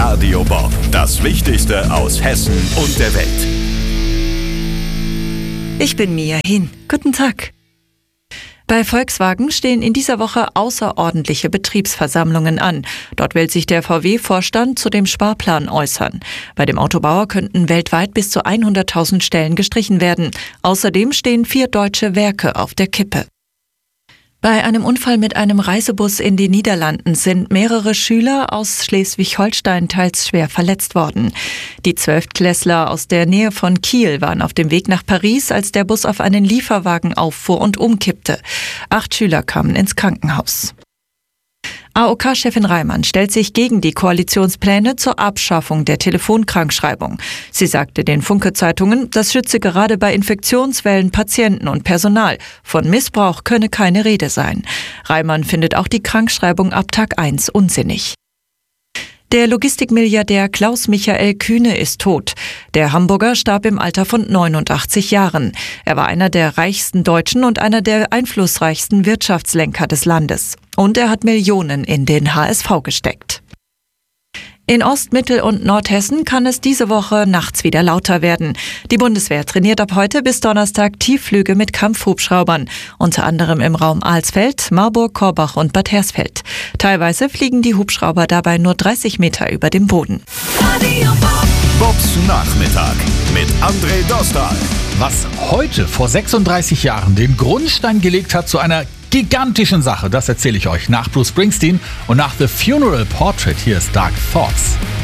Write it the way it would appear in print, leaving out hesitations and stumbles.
Radio Bob. Das Wichtigste aus Hessen und der Welt. Ich bin Mia Hin. Guten Tag. Bei Volkswagen stehen in dieser Woche außerordentliche Betriebsversammlungen an. Dort will sich der VW-Vorstand zu dem Sparplan äußern. Bei dem Autobauer könnten weltweit bis zu 100.000 Stellen gestrichen werden. Außerdem stehen 4 deutsche Werke auf der Kippe. Bei einem Unfall mit einem Reisebus in den Niederlanden sind mehrere Schüler aus Schleswig-Holstein teils schwer verletzt worden. Die 12-Klässler aus der Nähe von Kiel waren auf dem Weg nach Paris, als der Bus auf einen Lieferwagen auffuhr und umkippte. 8 Schüler kamen ins Krankenhaus. AOK-Chefin Reimann stellt sich gegen die Koalitionspläne zur Abschaffung der Telefonkrankschreibung. Sie sagte den Funke-Zeitungen, das schütze gerade bei Infektionswellen Patienten und Personal. Von Missbrauch könne keine Rede sein. Reimann findet auch die Krankschreibung ab Tag 1 unsinnig. Der Logistikmilliardär Klaus-Michael Kühne ist tot. Der Hamburger starb im Alter von 89 Jahren. Er war einer der reichsten Deutschen und einer der einflussreichsten Wirtschaftslenker des Landes. Und er hat Millionen in den HSV gesteckt. In Ost-, Mittel- und Nordhessen kann es diese Woche nachts wieder lauter werden. Die Bundeswehr trainiert ab heute bis Donnerstag Tiefflüge mit Kampfhubschraubern, unter anderem im Raum Alsfeld, Marburg, Korbach und Bad Hersfeld. Teilweise fliegen die Hubschrauber dabei nur 30 Meter über dem Boden. Bobs Nachmittag mit André Dostal. Was heute vor 36 Jahren den Grundstein gelegt hat zu einer gigantischen Sache, das erzähle ich euch nach Bruce Springsteen und nach The Funeral Portrait. Hier ist Dark Thoughts.